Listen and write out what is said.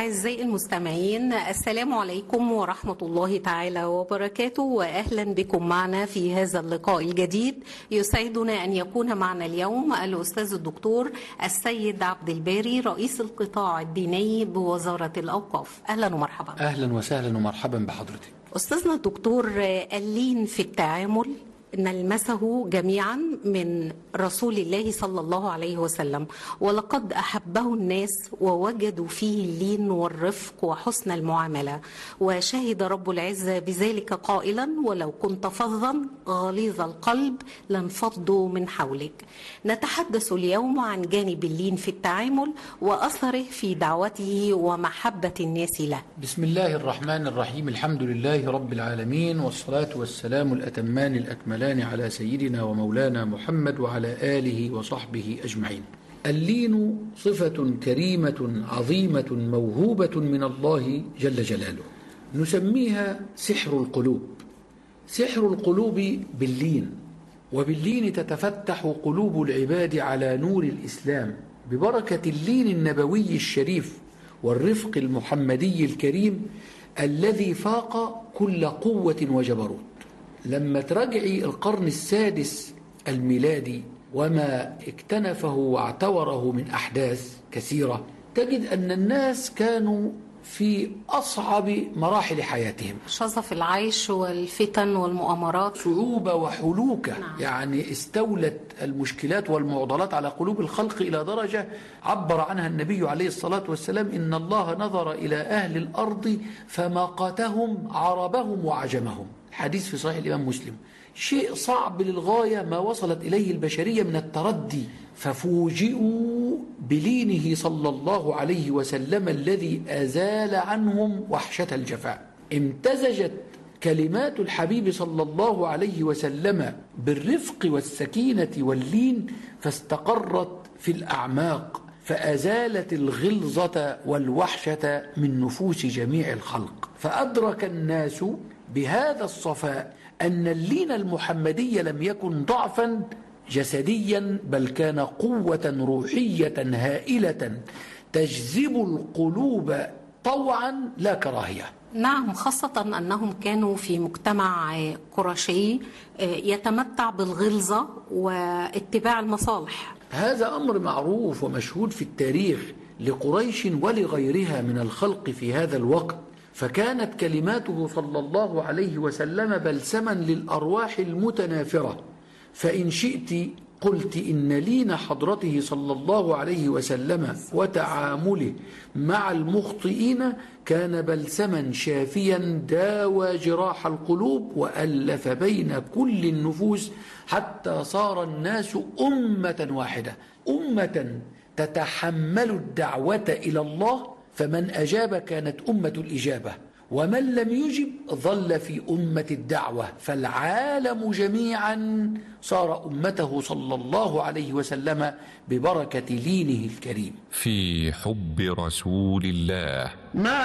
أعزائي المستمعين، السلام عليكم ورحمة الله تعالى وبركاته، وأهلا بكم معنا في هذا اللقاء الجديد. يسعدنا أن يكون معنا اليوم الأستاذ الدكتور السيد عبد الباري، رئيس القطاع الديني بوزارة الأوقاف. أهلا ومرحبا. أهلا وسهلا ومرحبا بحضرتك. أستاذنا الدكتور، اللين في التعامل نلمسه جميعا من رسول الله صلى الله عليه وسلم، ولقد أحبه الناس ووجدوا فيه اللين والرفق وحسن المعاملة، وشهد رب العزة بذلك قائلا: ولو كنت فظا غليظ القلب لانفضوا من حولك. نتحدث اليوم عن جانب اللين في التعامل وأثره في دعوته ومحبة الناس له. بسم الله الرحمن الرحيم، الحمد لله رب العالمين، والصلاة والسلام الأتمان الأكملان على سيدنا ومولانا محمد وعلى آله وصحبه أجمعين. اللين صفة كريمة عظيمة موهوبة من الله جل جلاله، نسميها سحر القلوب. سحر القلوب باللين، وباللين تتفتح قلوب العباد على نور الإسلام ببركة اللين النبوي الشريف والرفق المحمدي الكريم الذي فاق كل قوة وجبروت. لما تراجعي القرن السادس الميلادي وما اكتنفه واعتوره من أحداث كثيرة، تجد أن الناس كانوا في أصعب مراحل حياتهم، شظف العيش والفتن والمؤامرات، صعوبة وحلوكة. يعني استولت المشكلات والمعضلات على قلوب الخلق إلى درجة عبر عنها النبي عليه الصلاة والسلام: إن الله نظر إلى أهل الأرض فمقتهم عربهم وعجمهم. حديث في صحيح الإمام مسلم. شيء صعب للغاية ما وصلت إليه البشرية من التردي، ففوجئوا بلينه صلى الله عليه وسلم الذي أزال عنهم وحشة الجفاء. امتزجت كلمات الحبيب صلى الله عليه وسلم بالرفق والسكينة واللين، فاستقرت في الأعماق، فأزالت الغلظة والوحشة من نفوس جميع الخلق. فأدرك الناس بهذا الصفاء أن اللين المحمدي لم يكن ضعفا جسديا، بل كان قوة روحية هائلة تجذب القلوب طوعا لا كراهية. نعم، خاصة أنهم كانوا في مجتمع قرشي يتمتع بالغلظة واتباع المصالح. هذا أمر معروف ومشهود في التاريخ لقريش ولغيرها من الخلق في هذا الوقت. فكانت كلماته صلى الله عليه وسلم بلسما للأرواح المتنافرة. فإن شئت قلت إن لين حضرته صلى الله عليه وسلم وتعامله مع المخطئين كان بلسما شافيا داوى جراح القلوب وألف بين كل النفوس، حتى صار الناس أمة واحدة، أمة تتحمل الدعوة إلى الله، فمن أجاب كانت أمة الإجابة، ومن لم يجب ظل في أمة الدعوة، فالعالم جميعا صار أمته صلى الله عليه وسلم ببركة لينه الكريم. في حب رسول الله.